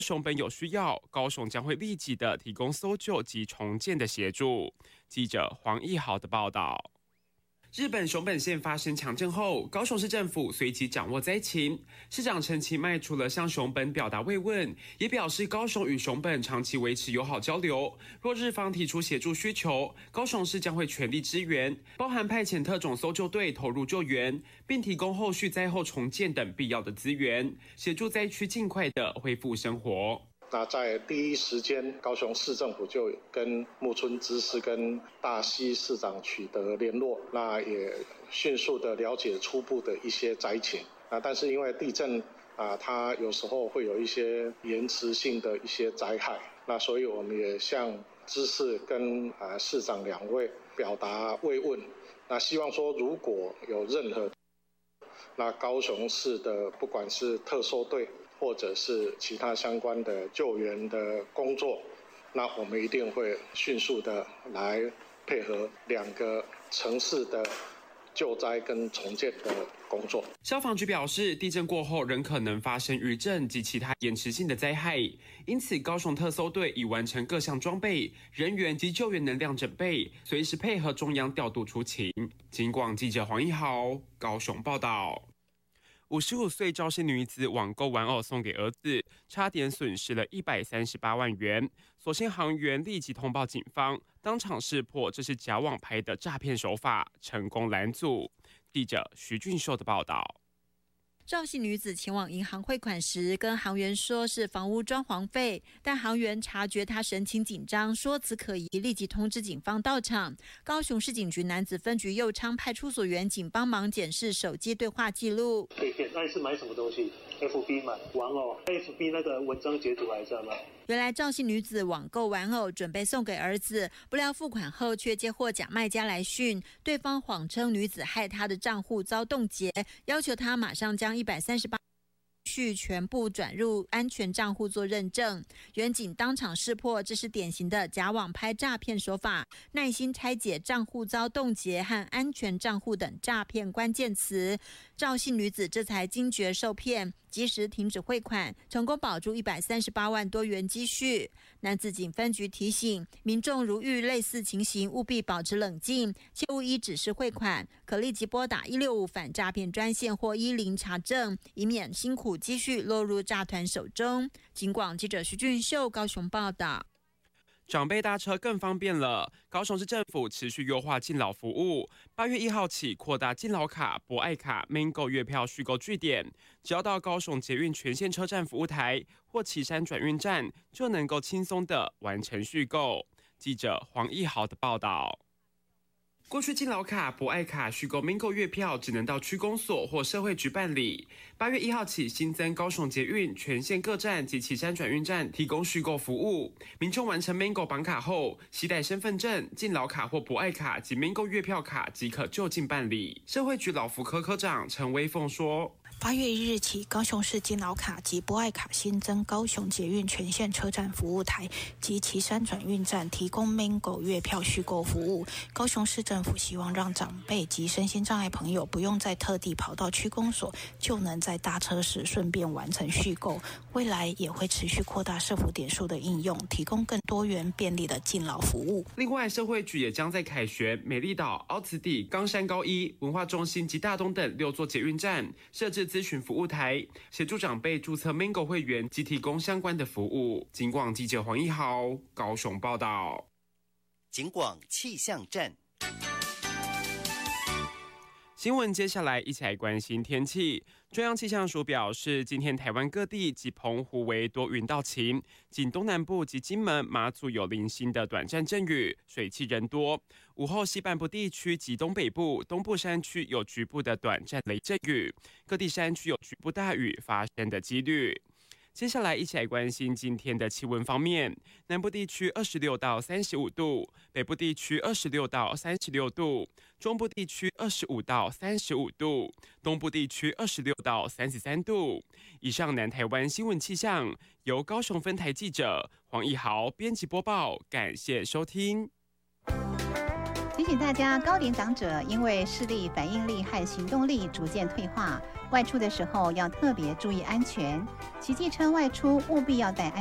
熊本有需要，高雄将会立即的提供搜救及重建的协助。记者黄义豪的报道。日本熊本县发生强震后，高雄市政府随即掌握灾情。市长陈其迈除了向熊本表达慰问，也表示高雄与熊本长期维持友好交流。若日方提出协助需求，高雄市将会全力支援，包含派遣特种搜救队投入救援，并提供后续灾后重建等必要的资源，协助灾区尽快的恢复生活。 那在第一时间，高雄市政府就跟木村知事跟大溪市长取得联络，那也迅速的了解初步的一些灾情。但是因为地震它有时候会有一些延迟性的一些灾害，那所以我们也向知事跟市长两位表达慰问。那希望说如果有任何那高雄市的不管是特搜队，或者是其他相关的救援的工作，那我们一定会迅速的来配合两个城市的救灾跟重建的工作。 消防局表示，地震过后仍可能发生余震及其他延迟性的灾害，因此高雄特搜队已完成各项装备、人员及救援能量整备，随时配合中央调度出勤。警广记者黄一豪高雄报道。55岁赵姓女子网购玩偶送给儿子，差点损失了138万元。所幸行员立即通报警方，当场识破这是假网拍的诈骗手法，成功拦阻。记者徐俊秀的报道。 赵姓女子前往银行汇款时，跟行员说是房屋装潢费，但行员察觉她神情紧张，说辞可疑，立即通知警方到场。高雄市警局男子分局右昌派出所员警帮忙检视手机对话记录。 被骗，那你是买什么东西 ？FB 买玩偶 ，FB 那个文章截图还在吗？ 原来赵姓女子网购玩偶准备送给儿子，不料付款后却接获假卖家来讯，对方谎称女子害他的账户遭冻结，要求他马上将138全部转入安全账户做认证。员警当场识破，这是典型的假网拍诈骗手法，耐心拆解账户遭冻结和安全账户等诈骗关键词。赵姓女子这才惊觉受骗，及时停止汇款，成功保住138万多元积蓄。男子警分局提醒民众，如遇类似情形，务必保持冷静，切勿依指示汇款，可立即拨打165反诈骗专线或10查证，以免辛苦积蓄落入诈团手中。警广记者徐俊秀高雄报道。 长辈搭车更方便了。高雄市政府持续优化敬老服务，8月1号起扩大敬老卡、博爱卡、Mango 月票续购据点，只要到高雄捷运全线车站服务台或旗山转运站，就能够轻松的完成续购。记者黄义豪的报道。过去敬老卡、博爱卡续购 Mango 月票只能到区公所或社会局办理。8月1号起新增高雄捷运全线各站及旗山转运站提供续购服务。民众完成 Mango 绑卡后，携带身份证、敬老卡或博爱卡及 Mango 月票卡即可就近办理。社会局老福科科长陈威凤说 ：8月1日起，高雄市敬老卡及博爱卡新增高雄捷运全线车站服务台及旗山转运站提供 Mango 月票续购服务。高雄市政府希望让长辈及身心障碍朋友不用再特地跑到区公所，就能在搭车时顺便完成续购。未来也会持续扩大社福点数的应用，提供更多元便利的敬老服务。 另外，社会局也将在凯旋、美丽岛、凹慈地、冈山高一、文化中心及大东等6座捷运站设置咨询服务台，协助长辈注册 Mango 会员及提供相关的服务。警广记者黄一豪高雄报道。 警广气象站。 新闻接下来一起来关心天气。中央气象署表示，今天台湾各地及澎湖为多云到晴，仅东南部及金门、马祖有零星的短暂阵雨，水汽人多。午后西半部地区及东北部、东部山区有局部的短暂雷阵雨，各地山区有局部大雨发生的几率。接下来一起来关心今天的气温方面，南部地区26到35度，北部地区26到36度，中部地区25到35度，东部地区26到33度。以上南台湾新闻气象由高雄分台记者黄义豪编辑播报，感谢收听。 提醒大家，高龄长者因为视力、反应力和行动力逐渐退化，外出的时候要特别注意安全。骑机车外出务必要戴